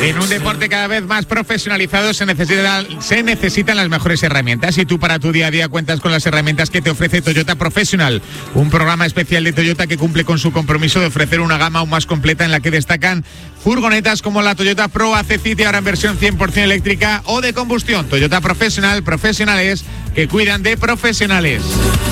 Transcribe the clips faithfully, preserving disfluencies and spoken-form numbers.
En un deporte cada vez más profesionalizado se necesitan, se necesitan las mejores herramientas, y tú para tu día a día cuentas con las herramientas que te ofrece Toyota Professional, un programa especial de Toyota que cumple con su compromiso de ofrecer una gama aún más completa en la que destacan furgonetas como la Toyota Pro A C City, ahora en versión cien por ciento eléctrica o de combustión. Toyota Professional, profesionales que cuidan de profesionales.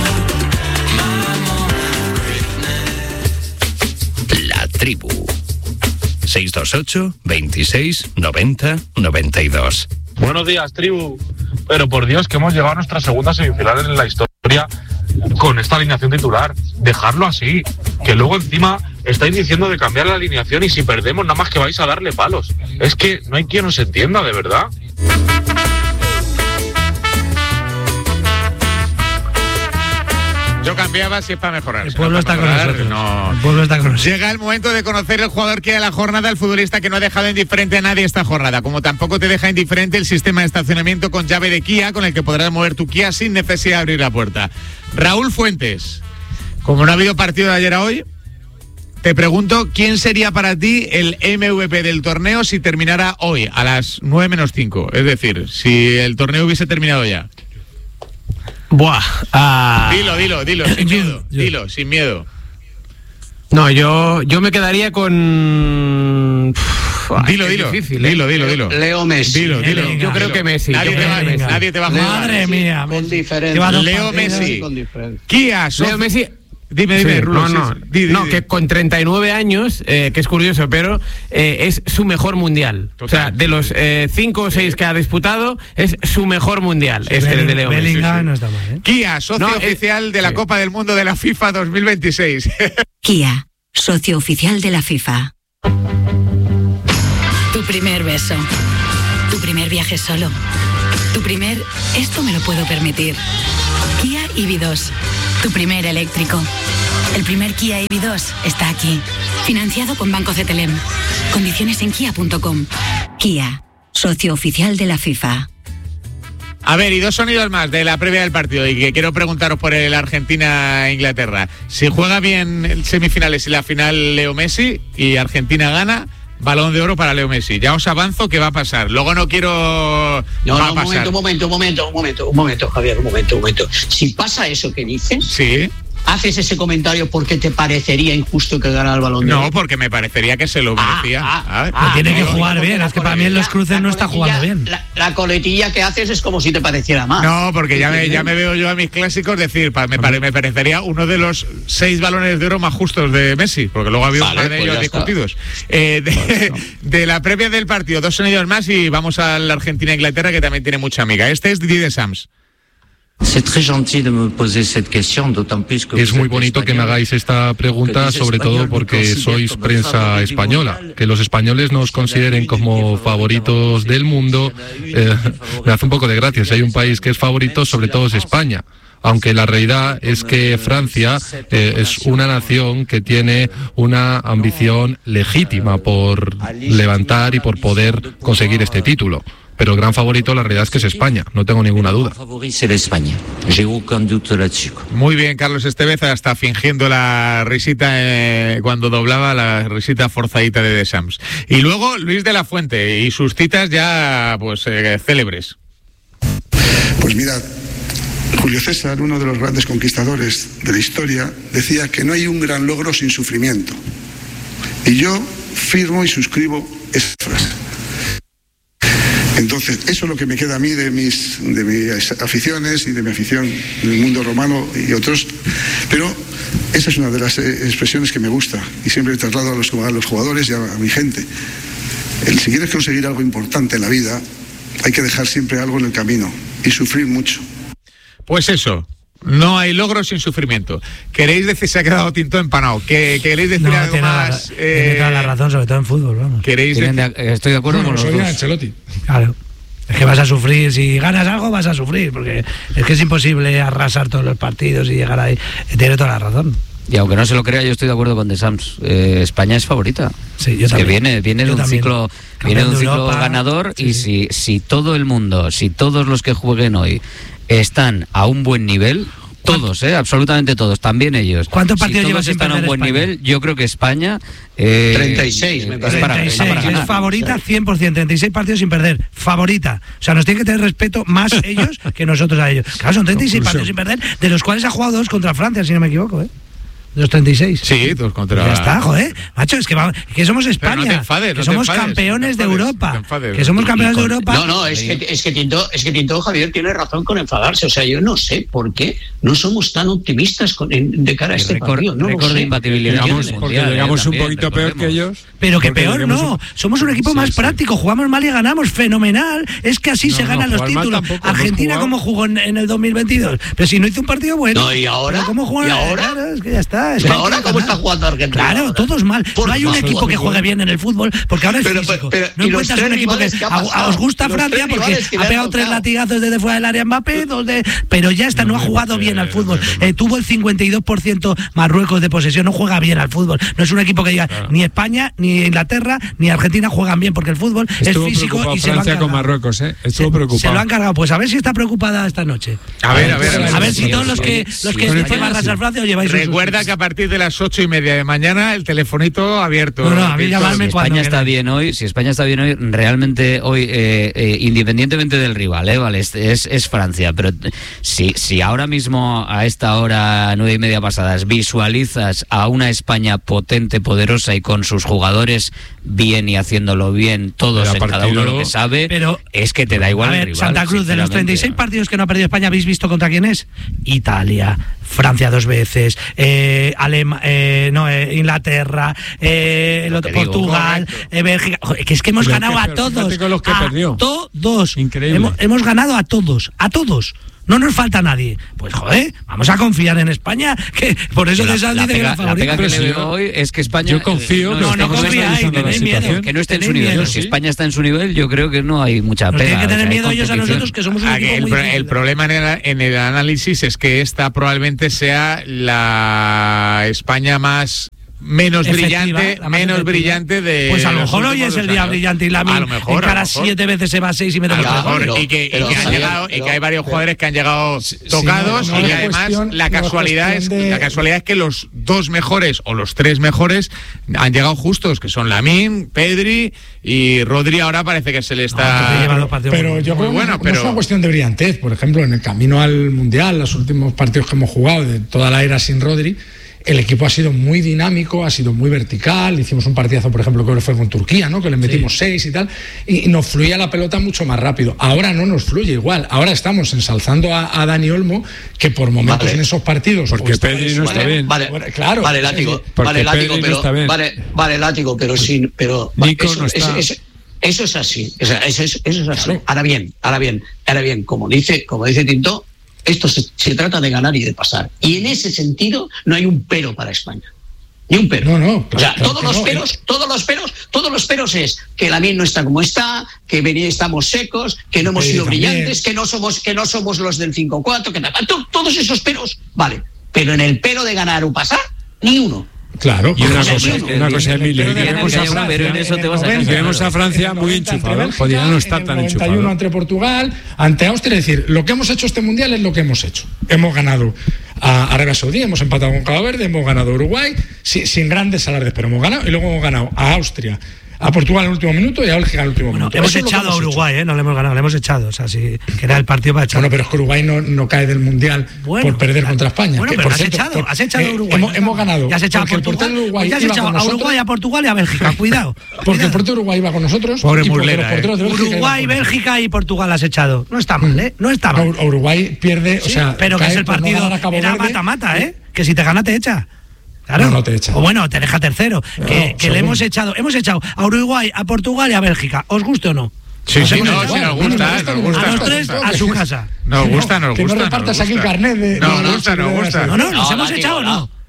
La tribu. seis dos ocho, veintiséis, noventa, noventa y dos. Buenos días, tribu. Pero por Dios, que hemos llegado a nuestra segunda semifinal en la historia con esta alineación titular. Dejarlo así, que luego encima estáis diciendo de cambiar la alineación y si perdemos nada más que vais a darle palos. Es que no hay quien os entienda, de verdad. Yo cambiaba si es para mejorar. El pueblo, no está, mejorar, con nosotros. No. el pueblo está con nosotros. Llega el momento de conocer el jugador que da la jornada, el futbolista que no ha dejado indiferente a nadie esta jornada, como tampoco te deja indiferente el sistema de estacionamiento con llave de Kia, con el que podrás mover tu Kia sin necesidad de abrir la puerta. Raúl Fuentes, como no ha habido partido de ayer a hoy, te pregunto, ¿quién sería para ti el M V P del torneo si terminara hoy, a las nueve menos cinco? Es decir, si el torneo hubiese terminado ya. Buah. Uh... Dilo, dilo, dilo, sin miedo. Dilo, sin miedo. No, yo, yo me quedaría con... Uf, dilo, dilo, difícil, ¿eh? dilo, dilo, dilo. Leo Messi. Dilo, dilo. Venga, yo creo dilo. que Messi. Nadie, te va, nadie te va a jugar. Madre mía. Con diferencia. Leo Messi. Kia, Sof... Leo Messi... Dime, dime, sí, Rulo. No, no, sí, di, di, no di. que con treinta y nueve años, eh, que es curioso, pero eh, es su mejor mundial. Total. O sea, de los eh, cinco o seis que ha disputado, es su mejor mundial. Sí, este Belling, de Leo Messi. Sí, sí. No está mal, ¿eh? Kia, socio no, oficial es, de la sí. Copa del Mundo de la FIFA dos mil veintiséis. Kia, socio oficial de la FIFA. Tu primer beso. Tu primer viaje solo. Tu primer, esto me lo puedo permitir. Kia E V dos. Tu primer eléctrico. El primer Kia E V dos está aquí. Financiado con Banco C T L M. Condiciones en kia punto com. Kia, socio oficial de la FIFA. A ver, y dos sonidos más de la previa del partido, y que quiero preguntaros por el Argentina-Inglaterra. Si juega bien semifinales y la final Leo Messi y Argentina gana, Balón de Oro para Leo Messi. Ya os avanzo que va a pasar. Luego no quiero... No, va no, a pasar. un momento, un momento, un momento, un momento, un momento, Javier, un momento, un momento. Si pasa eso que dices... Sí. ¿Haces ese comentario porque te parecería injusto que ganara el Balón de Oro? No, porque me parecería que se lo merecía. Ah, ah, ah, ah, tiene que no, jugar no, bien. Es que para mí en los cruces no está jugando bien. La, la coletilla que haces es como si te pareciera más. No, porque ya me, ya me veo yo a mis clásicos decir, pa, me, pare, me parecería uno de los seis balones de oro más justos de Messi, porque luego ha habido vale, un par de pues ellos discutidos. Eh, de, pues no. de la previa del partido, dos sonidos más y vamos a la Argentina-Inglaterra, que también tiene mucha amiga. Este es Didi de Sams. Es muy bonito que me hagáis esta pregunta, sobre todo porque sois prensa española. Que los españoles nos consideren como favoritos del mundo, eh, me hace un poco de gracia. Si hay un país que es favorito, sobre todo es España. Aunque la realidad es que Francia eh, es una nación que tiene una ambición legítima por levantar y por poder conseguir este título. Pero el gran favorito, la realidad es que es España, no tengo ninguna duda. Muy bien, Carlos Estevez, hasta fingiendo la risita eh, cuando doblaba, la risita forzadita de Deschamps. Y luego Luis de la Fuente y sus citas ya pues eh, célebres. Pues mirad, Julio César, uno de los grandes conquistadores de la historia, decía que no hay un gran logro sin sufrimiento. Y yo firmo y suscribo esa frase. Entonces, eso es lo que me queda a mí de mis, de mis aficiones y de mi afición del mundo romano y otros. Pero esa es una de las expresiones que me gusta y siempre traslado a los, a los jugadores y a, a mi gente. El, si quieres conseguir algo importante en la vida, hay que dejar siempre algo en el camino y sufrir mucho. Pues eso. No hay logro sin sufrimiento. ¿Queréis decir, se ha quedado tinto empanado? ¿Que, ¿Queréis decir no, algo tiene más? La, eh, tiene toda la razón, sobre todo en fútbol, vamos. ¿Queréis decir? De, estoy de acuerdo no, con los dos. Ancelotti. Claro. Es que vas a sufrir, si ganas algo vas a sufrir, porque es que es imposible arrasar todos los partidos y llegar ahí. Tiene toda la razón. Y aunque no se lo crea, yo estoy de acuerdo con De Sams. Eh, España es favorita. Sí, yo también. Que viene, viene de un también. ciclo, viene de un ciclo Europa, ganador sí, y sí. si, si todo el mundo, si todos los que jueguen hoy están a un buen nivel, Todos, eh, absolutamente todos, también ellos. ¿Cuántos partidos si llevan sin están a un buen España? nivel, yo creo que España eh, treinta y seis, me parece. es para, treinta y seis, para ganar. es favorita cien por ciento, treinta y seis partidos sin perder, favorita. O sea, nos tienen que tener respeto más ellos que nosotros a ellos. Claro, son treinta y seis partidos sin perder, de los cuales ha jugado dos contra Francia, si no me equivoco, ¿eh? De los treinta y seis. Sí, dos contra... Ya está, joder. Macho, es que, va, que somos España, no te enfades, que no te somos enfades, campeones no te de enfades, Europa. no te enfades. Que somos campeones con- de Europa. No, no, es que, es que Tinto, es que Tinto Javier tiene razón con enfadarse. O sea, yo no sé por qué no somos tan optimistas con, en, de cara a Y este récord- partido. No lo récord de sé. imbatibilidad en el Llegamos, porque Mundial, eh, llegamos un también, poquito peor que recordemos. ellos. Pero que porque peor llegamos no, un- somos un equipo Sí, más sí. práctico, jugamos mal y ganamos, fenomenal. Es que así No, se no, ganan los jugar mal títulos. tampoco, hemos Argentina jugado- como jugó en, en el dos mil veintidós, pero si no hizo un partido bueno. No, ¿y ahora? Pero ¿Cómo jugó? ¿Y ahora? Claro, es que ya está. Es ¿Y que hay ahora que cómo ganar. está jugando Argentina? Claro, ahora? todos mal. Por No hay un favor. equipo que juegue bien en el fútbol, porque ahora es Pero, físico. pero, no ¿y los encuentras un tres equipo que rivales qué ha a- a- pasado? os gusta Los Francia tres porque rivales que le ha han pegado tres tocado. latigazos desde fuera del área Mbappé, dos de, pero ya está, no ha jugado bien al fútbol. Eh, tuvo el cincuenta y dos por ciento Marruecos de posesión, no juega bien al fútbol. No es un equipo que diga ni España, ni Inglaterra, ni Argentina juegan bien, porque el fútbol Estuvo es físico preocupado y se lo han Francia con cargado. Marruecos, ¿eh? Estuvo Se- preocupado. Se lo han cargado. Pues a ver si está preocupada esta noche. A ver, a ver, a ver. A ver si Sí, todos sí, los que sí, los sí. que Con llevan España, a arrasar sí. Francia os lleváis un Recuerda susto. que a partir de las ocho y media de mañana el telefonito abierto. No, no, a mí Tinto. llamadme Si cuando España está queráis. bien hoy, si España está bien hoy, realmente hoy, eh, eh, independientemente del rival, eh, vale, es, es, es Francia, pero si, si ahora mismo a esta hora nueve y media pasadas visualizas a una España potente, poderosa y con sus jugadores bien y haciéndolo bien, todos Pero a en cada partido- uno lo que sabe, Pero- es que te da igual A el ver, rival, Santa Cruz, de los treinta y seis sinceramente. partidos que no ha perdido España, ¿habéis visto contra quién es? Italia, Francia dos veces, eh, Alema- eh, no, eh, Inglaterra, eh, el otro- te digo, Portugal, eh, Bélgica. Joder, que es que hemos Pero ganado que- a pero todos. fíjate con los que a perdió. todos. Increíble. Hemos, hemos ganado a todos, a todos. No nos falta nadie. Pues joder, vamos a confiar en España, que por eso La, de la dice que pega, era la favorita. pega que Pero le si veo yo- hoy es que España... yo confío eh, que No, no estamos confiáis, analizando la tenéis miedo. situación. que no esté en su Tenéis nivel. miedo. Si España está en su nivel, yo creo que no hay mucha Nos pega. tienen que o sea, tener hay miedo ellos a competición. nosotros, que somos un Ah, equipo que el, muy pro- difícil. el problema en el, en el análisis es que esta probablemente sea la España más menos Efectiva, brillante, la más menos efectiva. brillante de Pues a lo los mejor hoy últimos es el dos día años. brillante y A la lo mejor, a lo cara mejor. siete veces se va a seis y mete A lo los goles. mejor, pero- y que, y pero, que han Javier, llegado, y pero- que hay varios jugadores que han llegado Sí, tocados no, no y que es además cuestión- la no es casualidad es, cuestión de- la casualidad es que los dos mejores o los tres mejores han llegado justos, que son Lamine, Pedri y Rodri. Ahora parece que se le Pedri está lleva dos partidos Pero muy yo muy creo que bueno, no, no pero- es una cuestión de brillantez. Por ejemplo, en el camino al Mundial, los últimos partidos que hemos jugado de toda la era sin Rodri, el equipo ha sido muy dinámico, ha sido muy vertical. Hicimos un partidazo, por ejemplo, que fue con Turquía, ¿no? Que le metimos seis y tal, y, y nos fluía la pelota mucho más rápido. Ahora no nos fluye igual. Ahora estamos ensalzando a, a Dani Olmo, que por momentos Vale. en esos partidos... Porque o estaba Pedri no está Vale, bien. Vale, Bueno, claro. vale, látigo, Porque vale, látigo, Pedri no pero está bien. vale, vale, látigo, pero sin, pero Nico eso, no está. eso- eso- eso es así, o sea, eso, es, eso es así. Claro. Ahora bien, ahora bien, ahora bien, como dice, como dice Tinto, esto se, se trata de ganar y de pasar. Y en ese sentido no hay un pero para España. Ni un pero. No, no, o claro, sea, claro todos que los no. peros, todos los peros, todos los peros es que la miel no está como está, que venía estamos secos, que no hemos Pedri sido también. brillantes, que no somos, que no somos los del cinco cuatro, que tal. To- todos esos peros, vale. Pero en el pero de ganar o pasar, ni uno. Claro. Y una Sí, cosa, sí, una cosa, Emilio, y Tiene que vemos a haber un pero en Francia, eso te vas a en el casar. vemos a Francia muy noventa entre enchufado. Bélgica, Podría no estar en el tan noventa y uno enchufado. ante Portugal, ante Austria. Es decir, lo que hemos hecho este mundial es lo que hemos hecho. Hemos ganado a Arabia Saudí, hemos empatado con Cabo Verde, hemos ganado a Uruguay, sin, sin grandes alardes, pero hemos ganado. Y luego hemos ganado a Austria, a Portugal en el último minuto y a Bélgica en el último Bueno, minuto. hemos Eso es lo que echado a hemos hecho. Uruguay, ¿eh? No le hemos ganado, le hemos echado. O sea, sí, que era el partido para echar. Bueno, pero es que Uruguay no, no cae del mundial Bueno, por perder claro. contra España. Bueno, que, pero por has cierto, echado, por- has echado eh, a Uruguay. Hemos, hemos ganado. Ya has echado a porque el Portugal. portero de Uruguay ya has iba echado con a nosotros. Uruguay, a Portugal y a Bélgica. Cuidado. Porque el cuidado. portero de Uruguay iba con nosotros. Pobre y porque Muslera, los porteros de Bélgica iban Uruguay, con nosotros. Bélgica y Portugal has echado. No está mal, ¿eh? No está No, mal. Uruguay pierde, o Sí, sea, pero que cae es el por no partido ganar a Cabo era Verde. mata-mata, ¿eh? Que si te gana te echa. Claro. No, no te echa. O bueno, te deja tercero. que No, que le según. hemos echado, hemos echado a Uruguay, a Portugal y a Bélgica. ¿Os guste o no? Sí, Nos sí, hemos no, echado. sí, nos gusta, nos gusta. A los nos tres gusta. a su casa. Nos gusta, nos Que no gusta. repartas nos aquí gusta. carnet de- Nos de- gusta, nos de- gusta. No, no, nos No, hemos látigo, echado o no. no.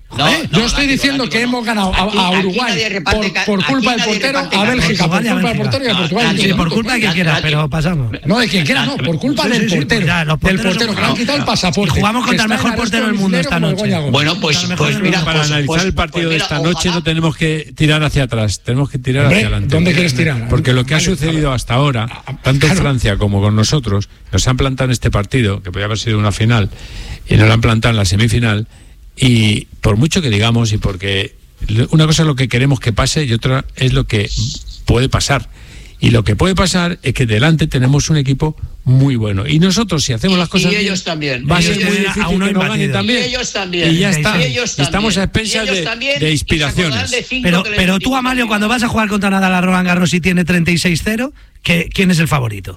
No, no, yo estoy látigo, diciendo látigo, que no. hemos ganado a, a Uruguay reparte, por, por culpa del portero, a Bélgica por culpa del portero y a Portugal. Sí, por culpa de quien quiera, pero pasamos. No, de quien quiera, no, por culpa del portero. Del portero, que le han quitado el pasaporte. Jugamos contra el mejor portero del mundo esta noche. Bueno, pues mira, para analizar el partido de esta noche no tenemos que tirar hacia atrás, tenemos que tirar hacia adelante. ¿Dónde quieres tirar? Porque lo que ha sucedido hasta ahora, tanto en Francia como con nosotros, nos han plantado en este partido, que podría haber sido una final, y nos lo han plantado en la semifinal. Y por mucho que digamos, y porque una cosa es lo que queremos que pase y otra es lo que puede pasar. Y lo que puede pasar es que delante tenemos un equipo muy bueno. Y nosotros, si hacemos las cosas y ellos bien, también. va a ser muy difícil que nos ganen también. Y ellos también. Y ya está. Y ellos Estamos a expensas de, de inspiraciones. De pero pero tú, Amalio, cuando vas a jugar contra Nadal a Roland Garros y tiene treinta y seis cero, ¿quién es el favorito?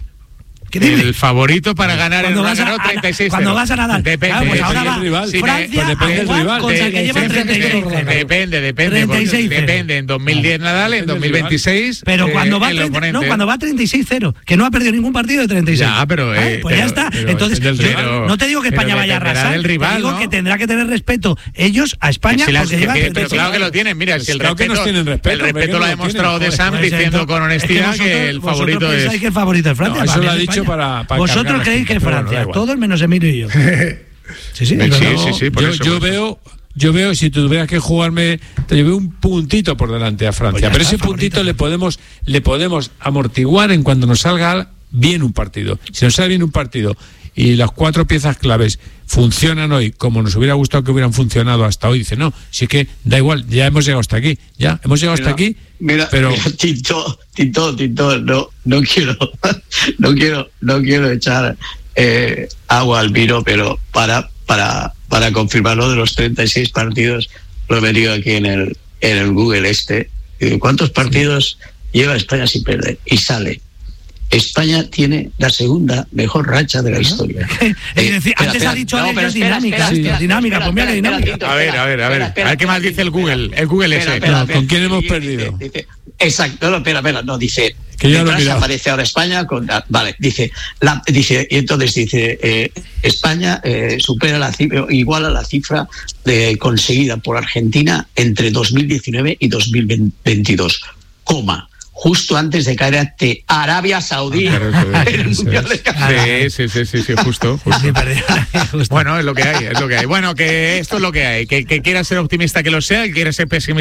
El favorito para ganar el Roland Garros treinta y seis cero. Cuando vas a Nadal. Depende. Claro, pues ahora va rival. Francia pues depende a jugar contra el que lleva treinta y seis. Depende, depende. Depende. En dos mil diez Nadal, en dos mil veintiséis. Pero cuando va no, cuando va treinta y seis cero, que no ha perdido ningún partido de treinta y seis. Ya, pero eh, pues ya está. Entonces, no te digo que España vaya a arrasar, te digo que tendrá que tener respeto ellos a España porque llevan treinta y seis. Pero claro que lo tienen. Mira, si el respeto el respeto lo ha demostrado De Sam diciendo con honestidad que el favorito es. que el favorito es Francia. Eso lo ha dicho para ¿Vosotros creéis que es Francia? Todos menos Emilio y yo. Sí, sí, sí, sí, por yo, eso, yo por veo, yo veo si tuvieras que jugarme, te llevé un puntito por delante a Francia, pues pero ese puntito favorito. le podemos, le podemos amortiguar en cuando nos salga bien un partido. Si nos sale bien un partido y las cuatro piezas claves funcionan hoy como nos hubiera gustado que hubieran funcionado hasta hoy, dice, no, sí que da igual, ya hemos llegado hasta aquí, ya hemos llegado mira, hasta aquí, mira, pero mira, Tito, Tito, Tito, no, no quiero, no quiero, no quiero echar eh, agua al vino, pero para, para, para confirmar lo de los treinta y seis partidos, lo he metido aquí en el, en el Google este, ¿cuántos partidos sí. lleva España sin perder? Y sale. España tiene la segunda mejor racha de la historia. Eh, es decir, antes espera, ha dicho no, que es dinámica, espera, espera, sí, dinámica, pues mira que dinámica. A ver, a ver, a ver, a ver qué más dice el Google, el Google ese. Espera, espera, ¿con quién hemos perdido? Dice, dice, exacto, no, espera, espera, no, dice, que ya detrás aparece ahora España, con, vale, dice, la, dice, y entonces dice, eh, España eh, supera la cifra, igual a la cifra de, conseguida por Argentina entre dos mil diecinueve y dos mil veintidós, coma. Justo antes de caer ante Arabia Saudí. Ah, sí, sí, sí, sí, sí, justo. justo. Bueno, es lo que hay, es lo que hay. Bueno, que esto es lo que hay. Que, que quiera ser optimista que lo sea, que quiera ser pesimista.